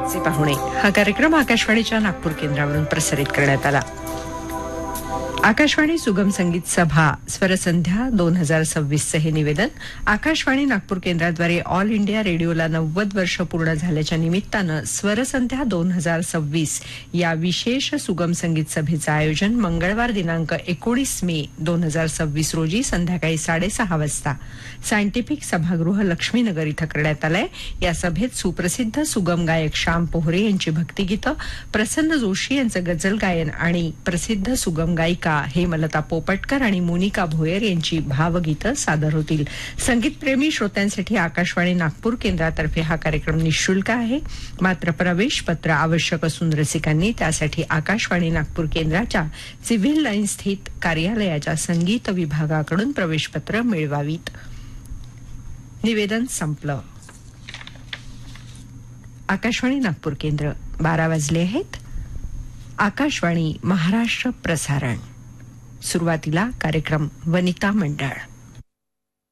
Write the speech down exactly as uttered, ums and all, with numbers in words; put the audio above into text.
चे पाहुणे हा कार्यक्रम आकाशवाणीच्या नागपूर केंद्रावरून प्रसारित करण्यात आला. आकाशवाणी सुगम संगीत सभा स्वरसंध्या दोन हजार सव्वीसचं हे निवेदन आकाशवाणी नागपूर केंद्राद्वारे ऑल इंडिया रेडिओला नव्वद वर्ष पूर्ण झाल्याच्या निमित्तानं स्वरसंध्या दोन हजार सव्वीस या विशेष सुगम संगीत सभेचं आयोजन मंगळवार दिनांक एकोणीस मे दोन हजार सव्वीस रोजी संध्याकाळी साडेसहा वाजता सायंटिफिक सभागृह लक्ष्मीनगर इथं करण्यात आलंय. या सभेत सुप्रसिद्ध सुगम गायक श्याम पोहरे यांची भक्तिगीतं, प्रसन्न जोशी यांचं गझल गायन आणि प्रसिद्ध सुगम गायिका हेमलता पोपटकर आणि मोनिका भोयर यांची भावगीतं सादर होतील. संगीतप्रेमी श्रोत्यांसाठी आकाशवाणी नागपूर केंद्रातर्फे हा कार्यक्रम निःशुल्क आहे. मात्र प्रवेश पत्र आवश्यक असून रसिकांनी त्यासाठी आकाशवाणी नागपूर केंद्राच्या सिव्हिल लाईन स्थित कार्यालयाच्या संगीत विभागाकडून प्रवेशपत्र मिळवावीत. निवेदन संपलं. आकाशवाणी नागपूर केंद्र. बारा वाजले आहेत. आकाशवाणी महाराष्ट्र प्रसारण. सुरुवातीला कार्यक्रम वनिता मंडळ.